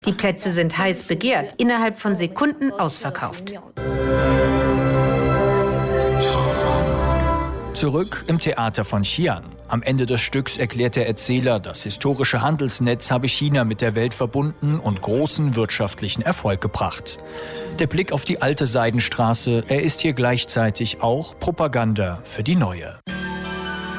Die Plätze sind heiß begehrt, innerhalb von Sekunden ausverkauft. Zurück im Theater von Xi'an. Am Ende des Stücks erklärt der Erzähler, das historische Handelsnetz habe China mit der Welt verbunden und großen wirtschaftlichen Erfolg gebracht. Der Blick auf die alte Seidenstraße, er ist hier gleichzeitig auch Propaganda für die neue.